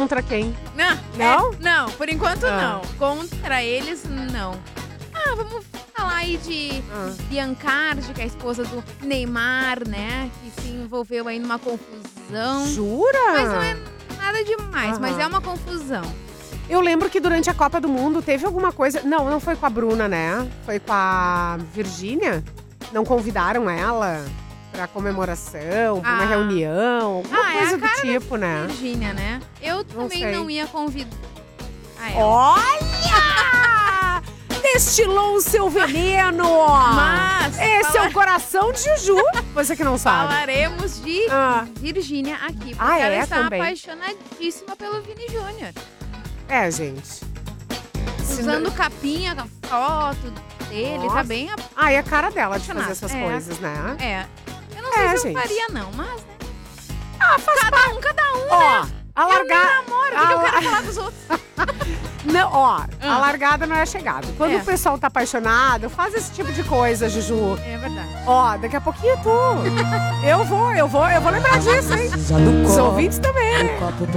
contra quem? Não? Não? Não, por enquanto não. Contra eles, não. Vamos falar aí de Biancardi, que é a esposa do Neymar, né? Que se envolveu aí numa confusão. Jura? Mas não é nada demais, mas é uma confusão. Eu lembro que durante a Copa do Mundo teve alguma coisa... Não foi com a Bruna, né? Foi com a Virgínia. Não convidaram ela pra comemoração, pra uma reunião, alguma coisa do tipo, né? Virgínia, né? Eu também não ia convidar ela. Olha! Destilou o seu veneno! Mas esse é o coração de Juju. Você que não sabe. Falaremos de Virgínia aqui. Porque ela está também apaixonadíssima pelo Vini Júnior. Gente. Usando capinha, foto dele, tá bem é a cara dela de fazer apaixonada. essas coisas, né? Eu não sei se eu gente. faria não, mas, né? Faz Cada um, Ó, né? a largada... Namoro, o que eu quero falar dos outros? Não, a largada não é a chegada. Quando o pessoal tá apaixonado, faz esse tipo de coisa, Juju. É verdade. Daqui a pouquinho é tu. Eu vou lembrar disso, hein? Os ouvintes também.